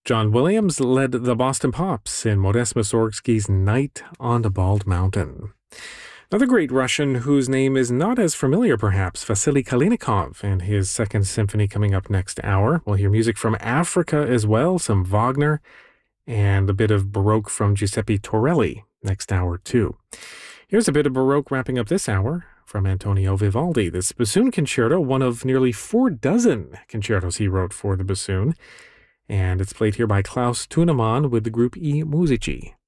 John Williams led the Boston Pops in Modest Mussorgsky's Night on the Bald Mountain. Another great Russian whose name is not as familiar, perhaps, Vasily Kalinikov and his Second Symphony coming up next hour. We'll hear music from Africa as well, some Wagner, and a bit of Baroque from Giuseppe Torelli next hour, too. Here's a bit of Baroque wrapping up this hour from Antonio Vivaldi. This bassoon concerto, one of nearly 4 concertos he wrote for the bassoon, and it's played here by Klaus Tunemann with the group I Musici.